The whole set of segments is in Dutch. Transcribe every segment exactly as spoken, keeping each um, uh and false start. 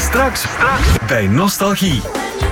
Straks, straks bij Nostalgie.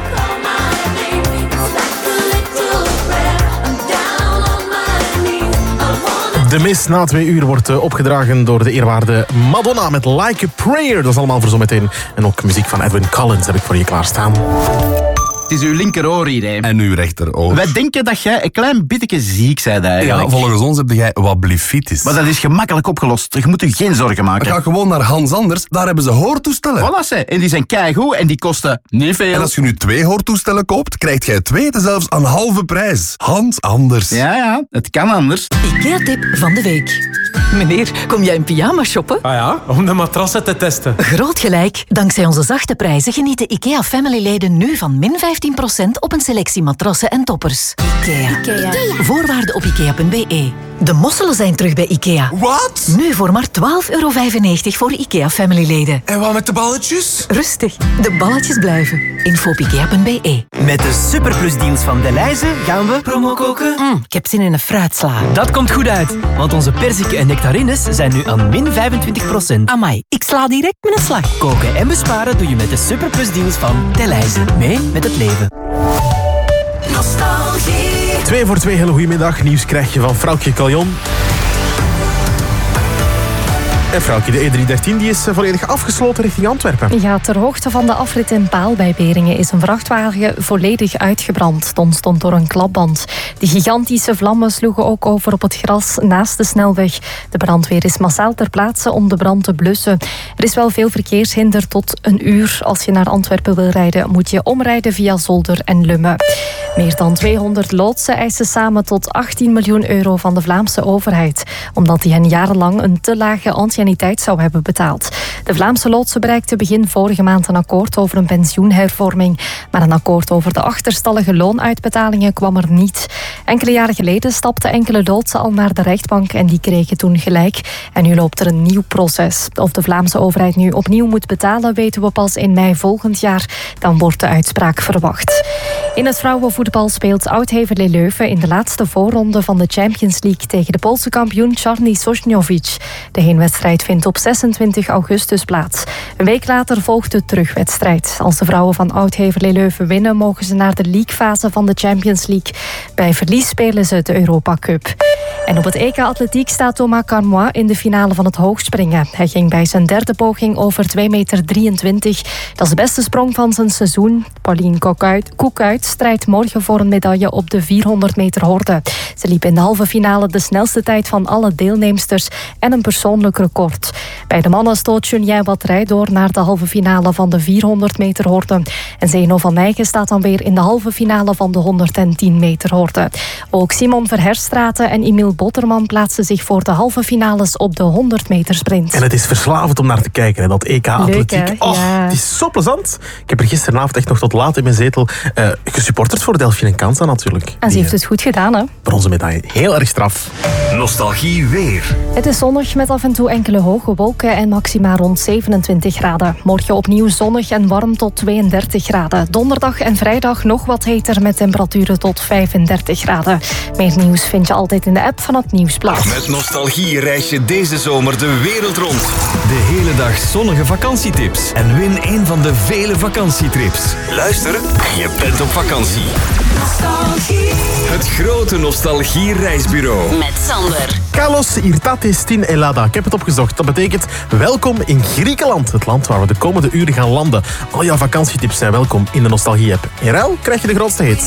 De mis na twee uur wordt uh, opgedragen door de eerwaarde Madonna met Like a Prayer. Dat is allemaal voor zometeen. En ook muziek van Edwin Collins heb ik voor je klaarstaan. Het is uw linkeroor hier, hè. En uw rechteroor. Wij denken dat jij een klein beetje ziek bent eigenlijk. Ja, volgens ons heb jij wat blifitis. Maar dat is gemakkelijk opgelost. Je moet je geen zorgen maken. Ga gewoon naar Hans Anders, daar hebben ze hoortoestellen. Voilà, ze. En die zijn keigoed en die kosten niet veel. En als je nu twee hoortoestellen koopt, krijgt jij twee zelfs aan halve prijs. Hans Anders. Ja, ja, het kan anders. IKEA-tip van de week. Meneer, kom jij in pyjama shoppen? Ah ja, om de matrassen te testen. Groot gelijk. Dankzij onze zachte prijzen genieten IKEA Family-leden nu van min vijftien procent op een selectie matrassen en toppers. IKEA. IKEA. Voorwaarden op ikea punt be. De mosselen zijn terug bij IKEA. Wat? Nu voor maar twaalf euro vijfennegentig voor IKEA Family-leden. En wat met de balletjes? Rustig, de balletjes blijven. Info op ikea punt be. Met de superplusdeals van Delhaize gaan we promo koken. Mm, ik heb zin in een fruitsla. Dat komt goed uit, want onze perziken en nectarines zijn nu aan min vijfentwintig procent. Amai, ik sla direct met een slag. Koken en besparen doe je met de superplusdeals van Delhaize. Mee met het leven. Nostalgie. Twee voor twee, hele goedemiddag. Nieuws krijg je van Vrouwtje Caljon. En Vrouwtje, de E driehonderddertien die is volledig afgesloten richting Antwerpen. Ja, ter hoogte van de afrit in Baal bij Beringen is een vrachtwagen volledig uitgebrand. Het ontstond door een klapband. De gigantische vlammen sloegen ook over op het gras naast de snelweg. De brandweer is massaal ter plaatse om de brand te blussen. Er is wel veel verkeershinder tot een uur. Als je naar Antwerpen wil rijden, moet je omrijden via Zolder en Lummen. Meer dan tweehonderd loodsen eisen samen tot achttien miljoen euro van de Vlaamse overheid, omdat die hen jarenlang een te lage anciëniteit zou hebben betaald. De Vlaamse loodsen bereikten begin vorige maand een akkoord over een pensioenhervorming, maar een akkoord over de achterstallige loonuitbetalingen kwam er niet. Enkele jaren geleden stapten enkele loodsen al naar de rechtbank en die kregen toen gelijk. En nu loopt er een nieuw proces. Of de Vlaamse overheid nu opnieuw moet betalen, weten we pas in mei volgend jaar. Dan wordt de uitspraak verwacht. In het vrouwenvoetbal speelt Oud-Heverlee Leuven in de laatste voorronde van de Champions League tegen de Poolse kampioen Czarny Sośniowic. De heenwedstrijd vindt op zesentwintig augustus plaats. Een week later volgt de terugwedstrijd. Als de vrouwen van Oud-Heverlee Leuven winnen, mogen ze naar de leaguefase van de Champions League. Bij verlies spelen ze de Europa Cup. En op het E K Atletiek staat Thomas Carmois in de finale van het hoogspringen. Hij ging bij zijn derde poging over twee meter drieëntwintig. Dat is de beste sprong van zijn seizoen. Pauline Koekuit strijdt morgen voor een medaille op de vierhonderd meter horde. Ze liep in de halve finale de snelste tijd van alle deelnemsters en een persoonlijk record. Bij de mannen stoot Julien Watrij door naar de halve finale van de vierhonderd meter horde. En Zeno van Meijgen staat dan weer in de halve finale van de honderdtien meter horde. Ook Simon Verherstraten en Emiel Botterman plaatsen zich voor de halve finales op de honderd meter sprint. En het is verslavend om naar te kijken, hè, dat E K Atletiek. Leuk, oh, ja. Het is zo plezant. Ik heb er gisteravond echt nog tot laat in mijn zetel uh, gesupporterd voor Delphine Kansa natuurlijk. En ze heeft het goed gedaan, hè? Bronzen medaille. Heel erg straf. Nostalgie weer. Het is zonnig met af en toe enkele hoge wolken en maxima rond zevenentwintig graden. Morgen opnieuw zonnig en warm tot tweeëndertig graden. Donderdag en vrijdag nog wat heter met temperaturen tot vijfendertig graden. Meer nieuws vind je altijd in de app van het Nieuwsblad. Met Nostalgie reis je deze zomer de wereld rond. De hele dag zonnige vakantietips. En win een van de vele vakantietrips. Luister en je bent op vakantie. Nostalgie. Het grote Nostalgie reisbureau. Met Sander. Kalos irtatis tin Elada. Ik heb het opgezocht. Dat betekent welkom in Griekenland. Het land waar we de komende uren gaan landen. Al jouw vakantietips zijn welkom in de Nostalgie-app. In ruil krijg je de grootste hits.